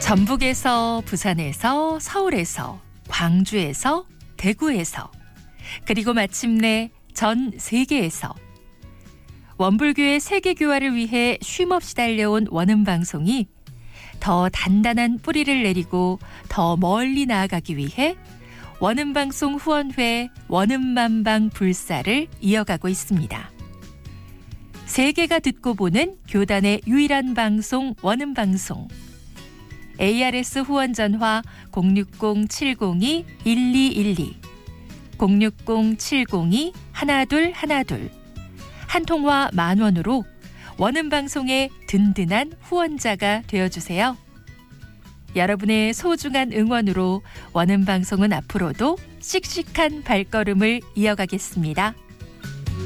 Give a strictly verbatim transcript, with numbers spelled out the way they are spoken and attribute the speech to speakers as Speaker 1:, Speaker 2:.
Speaker 1: 전북에서, 부산에서, 서울에서, 광주에서, 대구에서, 그리고 마침내 전 세계에서 원불교의 세계교화를 위해 쉼없이 달려온 원음방송이 더 단단한 뿌리를 내리고 더 멀리 나아가기 위해 원음방송 후원회 원음만방 불사를 이어가고 있습니다. 세계가 듣고 보는 교단의 유일한 방송 원음방송. 에이알에스 후원 전화 공육공 칠공이 일이일이, 공육공 칠공이 일이일이, 한 통화 만 원으로 원음방송의 든든한 후원자가 되어주세요. 여러분의 소중한 응원으로 원음방송은 앞으로도 씩씩한 발걸음을 이어가겠습니다.